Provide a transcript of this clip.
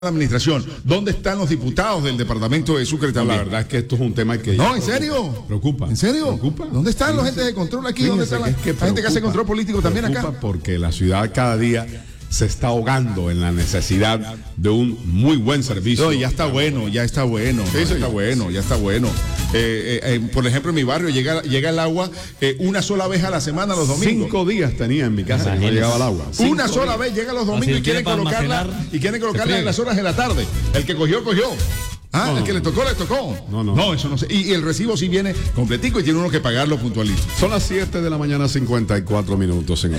la administración. ¿Dónde están los diputados del departamento de Sucre también? La verdad es que esto es un tema que... No, ¿en serio? Preocupa. ¿En serio? ¿Preocupa? ¿Dónde están los agentes de control aquí? ¿Dónde está la gente que hace control político también acá? Porque la ciudad cada día se está ahogando en la necesidad de un muy buen servicio. No, ya está bueno, ya está bueno. Sí, ya está bueno, ya está bueno. Por ejemplo, en mi barrio llega el agua una sola vez a la semana los domingos. 5 días tenía en mi casa que no llegaba el agua. Una sola vez llega los domingos y quieren colocarla en las horas de la tarde. El que cogió. Ah, el que le tocó. No, eso no sé. Y el recibo sí viene completico y tiene uno que pagarlo puntualito. Son las 7 de la mañana, 54 minutos en el